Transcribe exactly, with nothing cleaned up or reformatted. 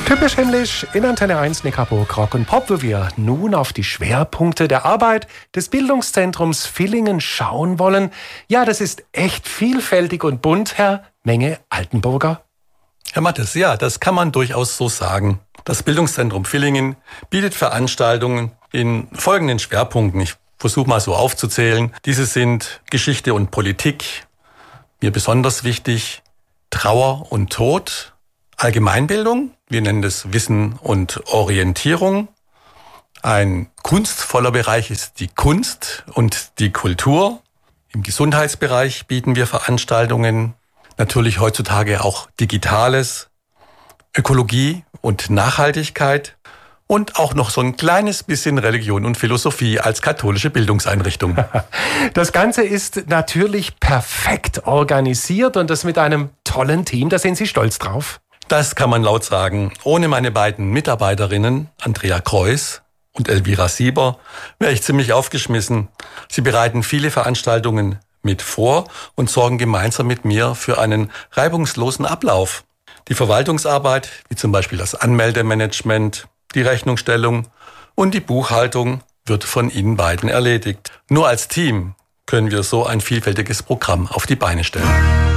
Typisch himmlisch in Antenne eins Neckarburg Rock und Pop, wo wir nun auf die Schwerpunkte der Arbeit des Bildungszentrums Villingen schauen wollen. Ja, das ist echt vielfältig und bunt, Herr Menge-Altenburger. Herr Mattes, ja, das kann man durchaus so sagen. Das Bildungszentrum Villingen bietet Veranstaltungen in folgenden Schwerpunkten. Ich versuche mal so aufzuzählen. Diese sind Geschichte und Politik, mir besonders wichtig, Trauer und Tod, Allgemeinbildung, wir nennen das Wissen und Orientierung. Ein kunstvoller Bereich ist die Kunst und die Kultur. Im Gesundheitsbereich bieten wir Veranstaltungen, natürlich heutzutage auch Digitales, Ökologie und Nachhaltigkeit und auch noch so ein kleines bisschen Religion und Philosophie als katholische Bildungseinrichtung. Das Ganze ist natürlich perfekt organisiert und das mit einem tollen Team, da sind Sie stolz drauf. Das kann man laut sagen. Ohne meine beiden Mitarbeiterinnen, Andrea Kreuss und Elvira Sieber, wäre ich ziemlich aufgeschmissen. Sie bereiten viele Veranstaltungen mit vor und sorgen gemeinsam mit mir für einen reibungslosen Ablauf. Die Verwaltungsarbeit, wie zum Beispiel das Anmeldemanagement, die Rechnungsstellung und die Buchhaltung, wird von Ihnen beiden erledigt. Nur als Team können wir so ein vielfältiges Programm auf die Beine stellen.